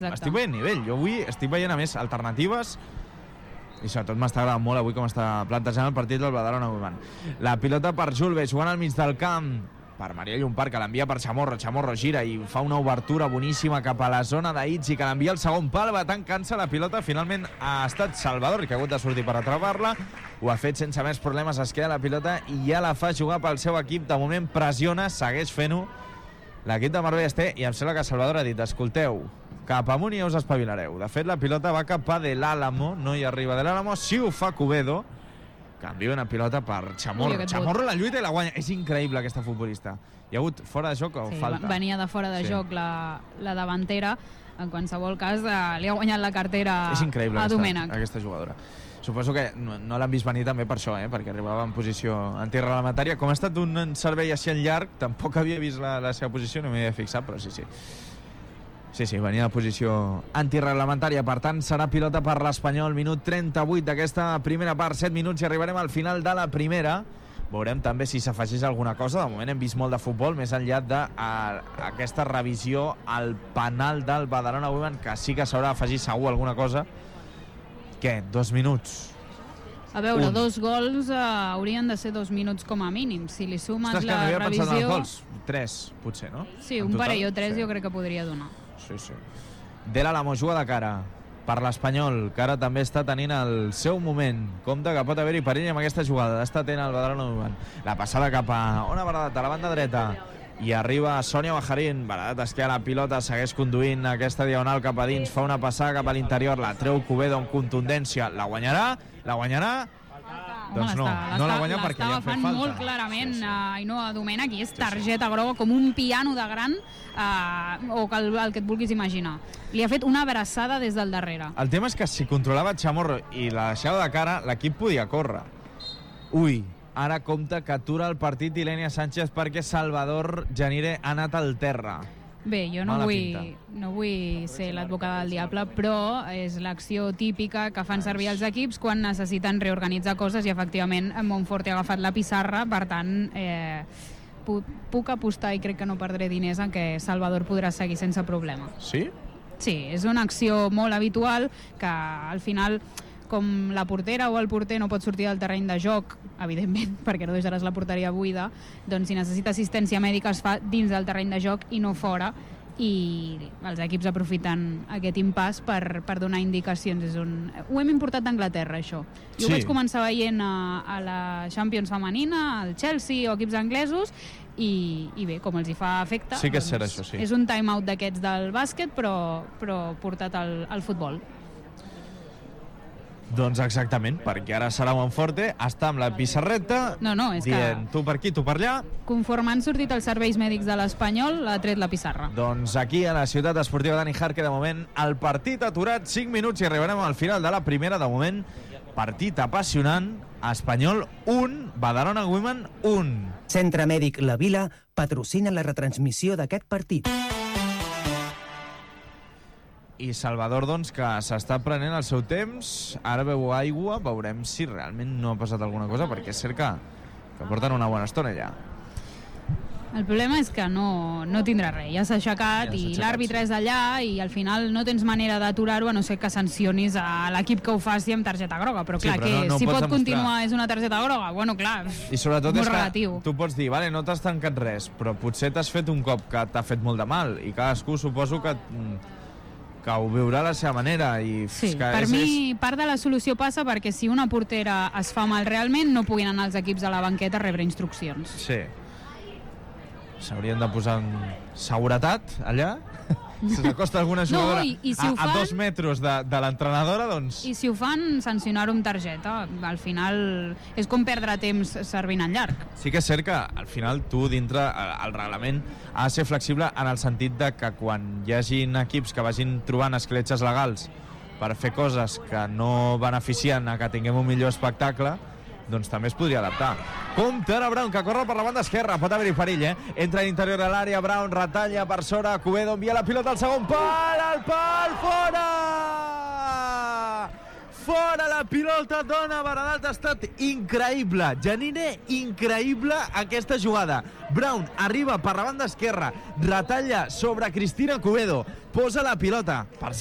estic veient nivell. Jo avui estic veient, a més, alternatives i sobretot m'està agradant molt avui com està plantejant el partit del Badalona Women. La pilota per Julve, jugant al mig del camp per Maria Llompart, que l'envia per Chamorro. Chamorro gira i fa una obertura boníssima cap a la zona d'Itzi, que l'envia al segon pal, va tancant-se la pilota. Finalment ha estat Salvador, que ha hagut de sortir per atrapar-la. Ho ha fet sense més problemes, es queda la pilota i ja la fa jugar pel seu equip. De moment pressiona, segueix fent-ho l'equip de Marbella té, i em sembla que Salvador ha dit: escolteu, cap amunt i ja us espavilareu. De fet, la pilota va cap a De l'Álamo, no hi arriba De l'Álamo, sí ho fa Cubedo, canvia una pilota per Chamorro. Chamorro la lluita i la guanya. És increïble aquesta futbolista. Hi ha hagut fora de joc o falta? Venia de fora de joc la davantera. En qualsevol cas, li ha guanyat la cartera a Domènech. Aquesta jugadora. Suposo que no l'han vist venir també per això, perquè arribava en posició antirreglamentària. Com ha estat un servei així en llarg, tampoc havia vist la seva posició, no m'hi havia fixat, però sí. Sí, venia de posició antirreglamentària. Per tant, serà pilota per l'Espanyol. Minut 38 d'aquesta primera part, 7 minuts i arribarem al final de la primera. Veurem també si s'afegeix alguna cosa. De moment hem vist molt de futbol, més enllà d'aquesta revisió al penal del Badalona Women, que sí que s'haurà d'afegir segur alguna cosa. Què? 2 minuts? A veure, 2 gols haurien de ser 2 minuts com a mínim. Si li sumes que la no havia revisió... pensat en els gols. 3, potser, no? Sí, un parelló 3 jo crec que podria donar. Sí. De l'Álamo juga de cara per l'Espanyol, que ara també està tenint el seu moment. Compte que pot haver-hi perill amb aquesta jugada. Està atent el Badalona Women. La passada cap a Ona Baradat, a la banda dreta, i arriba Sònia Bajarín. Baradat es queda la pilota, segueix conduint aquesta diagonal cap a dins, fa una passada cap a l'interior, la treu Cubedo amb contundència. La guanyarà? Doncs no la guanya perquè ja ha fet falta. L'estava molt clarament Ainhoa Domènech, i és targeta groga com un piano de gran, o el que et vulguis imaginar. Li ha fet una abraçada des del darrere. El tema és que si controlava Chamorro i la deixava de cara, l'equip podia córrer. Ara compta que atura el partit Ilenia Sánchez perquè Salvador Janire ha anat al terra. Bé, jo no vull ser l'advocada del diable, però és l'acció típica que fan servir els equips quan necessiten reorganitzar coses, i efectivament Montfort ha agafat la pissarra. Per tant, puc apostar, i crec que no perdré diners, en què Salvador podrà seguir sense problema. Sí? Sí, és una acció molt habitual que al final, com la portera o el porter no pot sortir del terreny de joc, evidentment, perquè no deixaràs la porteria buida, doncs si necessita assistència mèdica es fa dins del terreny de joc i no fora, i els equips aprofiten aquest impàs per donar indicacions. Ho hem importat d'Anglaterra, això. Jo ho vaig començar veient a la Champions femenina, al Chelsea o equips anglesos, i bé, com els hi fa efecte, sí que és cert, això, sí. És un time-out d'aquests del bàsquet, però portat al futbol. Doncs exactament, perquè ara serà Monforte, està amb la pissarreta, és dient tu per aquí, tu per allà. Conforme han sortit els serveis mèdics de l'Espanyol, l'ha tret la pissarra. Doncs aquí a la ciutat esportiva Dani Jarque, de moment el partit aturat, 5 minuts i arribarem al final de la primera. De moment, partit apassionant, Espanyol 1, Badalona Women 1. Centre Mèdic La Vila patrocina la retransmissió d'aquest partit. I Salvador, doncs, que s'està prenent el seu temps, ara beu aigua, veurem si realment no ha passat alguna cosa, perquè és cert que porten una bona estona ja. El problema és que no tindrà res, ja s'ha aixecat, i l'àrbitre és allà, i al final no tens manera d'aturar-ho, a no ser que sancionis a l'equip que ho faci amb targeta groga, però clar, si pot continuar és una targeta groga, bueno, clar, i sobretot molt és relatiu. Que tu pots dir, vale, no t'has tancat res, però potser t'has fet un cop que t'ha fet molt de mal, i cadascú suposo que ho veurà a la seva manera. Sí, per mi part de la solució passa perquè si una portera es fa mal realment no puguin anar els equips a la banqueta a rebre instruccions. Sí. S'haurien de posar en seguretat allà. Si s'acosta alguna jugadora a 2 metres de l'entrenadora, doncs... I si ho fan, sancionar-ho amb targeta. Al final és com perdre temps servint en llarg. Sí que és cert que al final tu dintre el reglament ha de ser flexible en el sentit de que quan hi hagin equips que vagin trobant escletxes legals per fer coses que no beneficien a que tinguem un millor espectacle, doncs també es podria adaptar. Compte ara Brown, que corre per la banda esquerra, pot haver-hi perill, entra a l'interior de l'àrea, Brown retalla per sobre, Cubedo envia la pilota al segon pal, al pal, fora! Fora la pilota, dona Baradalt, ha estat increïble. Janine, increïble aquesta jugada. Brown arriba per la banda esquerra, retalla sobre Cristina Cubedo, posa la pilota per